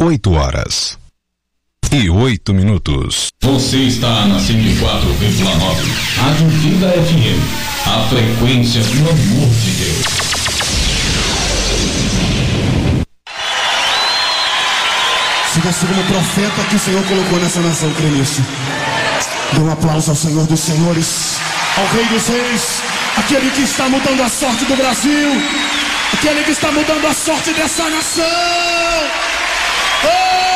8h08. Você está na 104,9 Rádio Vida FM, a frequência do amor de Deus. Siga como profeta que o Senhor colocou nessa nação, crê nisso. Dê um aplauso ao Senhor dos Senhores, ao Rei dos Reis, aquele que está mudando a sorte do Brasil, aquele que está mudando a sorte dessa nação. Oh!